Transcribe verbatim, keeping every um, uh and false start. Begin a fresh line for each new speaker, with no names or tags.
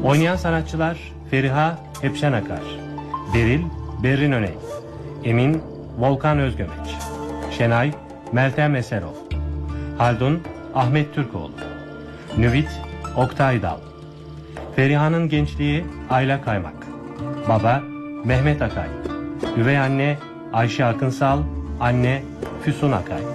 Oynayan sanatçılar Feriha Hepşen Akar, Beril Berrin Öney, Emin Volkan Özgömeç, Şenay Meltem Eserov, Haldun Ahmet Türkoğlu, Nüvit Oktay Dal. Feriha'nın gençliği Ayla Kaymak, baba Mehmet Akay, üvey anne Ayşe Akınsal, anne Füsun Akay.